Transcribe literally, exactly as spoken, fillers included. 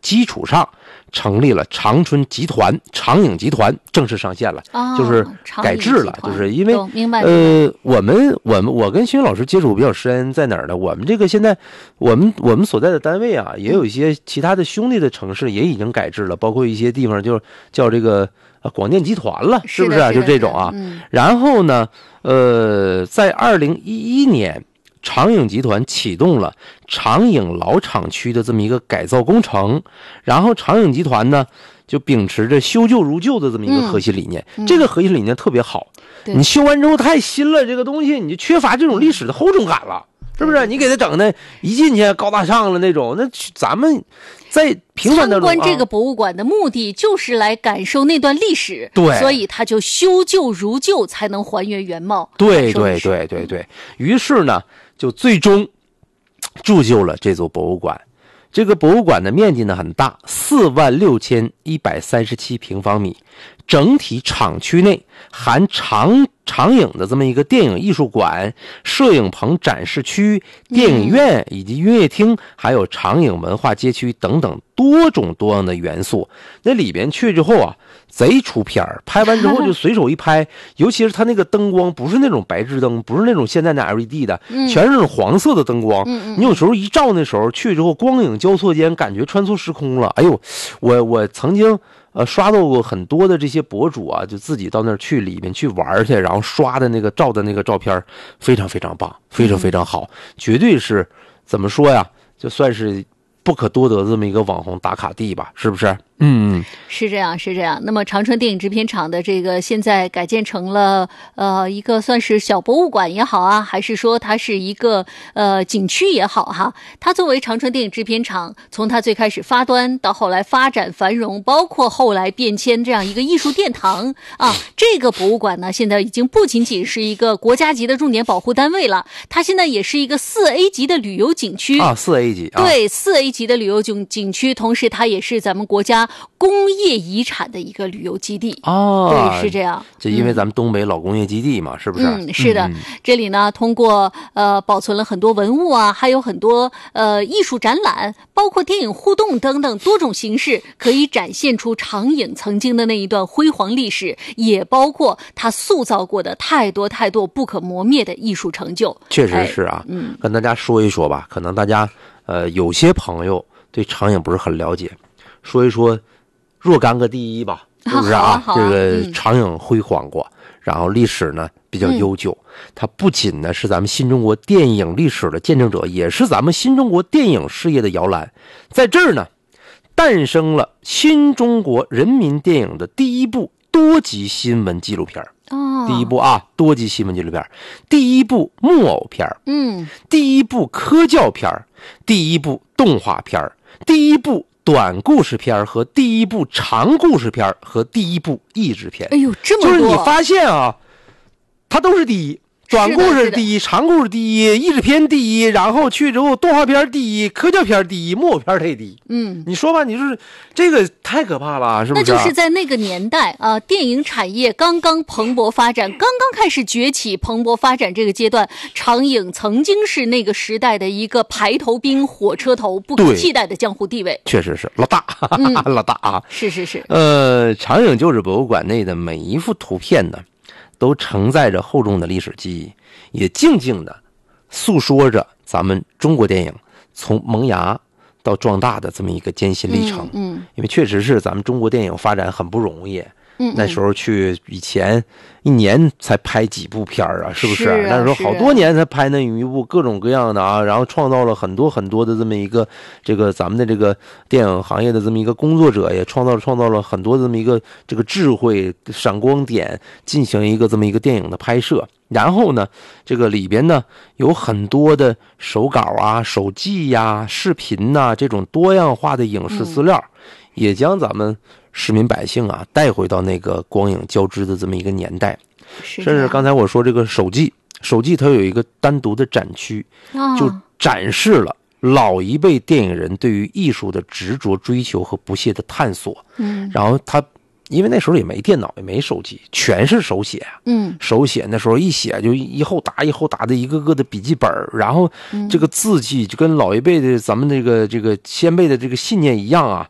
基础上，成立了长春集团，长影集团正式上线了，哦、就是改制了，就是因为明白呃，我们我们我跟徐老师接触比较深，在哪儿呢？我们这个现在我们我们所在的单位啊，也有一些其他的兄弟的城市也已经改制了，包括一些地方就叫这个广电集团了，是不是、啊？就这种啊。 嗯、 然后呢，呃，在二零一一年。长影集团启动了长影老厂区的这么一个改造工程，然后长影集团呢就秉持着修旧如旧的这么一个核心理念，嗯、这个核心理念特别好。你修完之后太新了，这个东西你就缺乏这种历史的厚重感了，是不是？你给它整的一进去高大上了那种，那咱们在平凡当中参观这个博物馆的目的就是来感受那段历史， 对， 所以它就修旧如旧，才能还原原貌。 对对对对对，于是呢。就最终铸就了这座博物馆。这个博物馆的面积呢很大，四万六千一百三十七平方米，整体厂区内含长长影的这么一个电影艺术馆、摄影棚展示区、电影院以及音乐厅，还有长影文化街区等等多种多样的元素。那里边去之后啊，贼出片儿，拍完之后就随手一拍，尤其是它那个灯光不是那种白炽灯，不是那种现在的 L E D 的，全是那种黄色的灯光。你有时候一照那时候去之后，光影交错间，感觉穿梭时空了。哎呦，我我曾经呃刷到过很多的这些博主啊，就自己到那儿去里面去玩去，然后刷的那个照的那个照片非常非常棒，非常非常好，绝对是怎么说呀，就算是不可多得这么一个网红打卡地吧，是不是？嗯， 是这样，是这样。那么长春电影制片厂的这个现在改建成了呃一个算是小博物馆也好啊，还是说它是一个呃景区也好哈。它作为长春电影制片厂，从它最开始发端到后来发展繁荣，包括后来变迁这样一个艺术殿堂啊，这个博物馆呢，现在已经不仅仅是一个国家级的重点保护单位了，它现在也是一个四 A 级的旅游景区啊，四 A 级，啊、 对，四 A 级的旅游景景区，同时它也是咱们国家工业遗产的一个旅游基地哦， 对，是这样。 这因为咱们东北老工业基地嘛，嗯、是不是？ 嗯，是的。嗯、这里呢，通过呃保存了很多文物啊，还有很多呃艺术展览，包括电影互动等等多种形式，可以展现出长影曾经的那一段辉煌历史，也包括他塑造过的太多太多不可磨灭的艺术成就。 确实是啊，哎、嗯，跟大家说一说吧，可能大家呃有些朋友对长影不是很了解，说一说。若干个第一吧，是不是啊？ 啊这个长影辉煌过，嗯、然后历史呢比较悠久。嗯、它不仅呢是咱们新中国电影历史的见证者，也是咱们新中国电影事业的摇篮。在这儿呢，诞生了新中国人民电影的第一部多集新闻纪录片。 哦， 第一部啊，多集新闻纪录片，第一部木偶片， 嗯， 第一部科教片，第一部动画片，第一部。短故事片和第一部长故事片和第一部译制片， 哎呦，这么多！ 就是你发现啊，它都是第一，短故事第一，长故事第一，译制片第一，然后去之后动画片第一，科教片第一，木偶片它也第一。 嗯， 你说吧，你就是这个太可怕了，是不是？ 那就是在那个年代啊、呃，电影产业刚刚蓬勃发展，刚刚开始崛起、蓬勃发展这个阶段，长影曾经是那个时代的一个排头兵、火车头，不可替代的江湖地位。 确实是老大，嗯、老大啊！ 是是是。 呃，长影旧址博物馆内的每一幅图片呢，都承载着厚重的历史记忆，也静静的诉说着咱们中国电影从萌芽到壮大的这么一个艰辛历程。 嗯，嗯因为确实是咱们中国电影发展很不容易。 嗯， 那时候去以前一年才拍几部片儿啊，是不是？ 是啊、 那时候好多年才拍那一部，各种各样的啊，然后创造了很多很多的这么一个这个咱们的这个电影行业的这么一个工作者，也创造了创造了很多这么一个这个智慧闪光点，进行一个这么一个电影的拍摄。然后呢，这个里边呢有很多的手稿啊、手记呀、啊、视频呐、啊、这种多样化的影视资料，嗯、也将咱们市民百姓啊带回到那个光影交织的这么一个年代。甚至刚才我说这个手记，手记它有一个单独的展区， 哦、 就展示了老一辈电影人对于艺术的执着追求和不懈的探索。 嗯， 然后他。因为那时候也没电脑也没手机，全是手写啊， 嗯， 手写那时候一写就一后打一后打的一个个的笔记本，然后这个字迹就跟老一辈的咱们这个这个先辈的这个信念一样啊，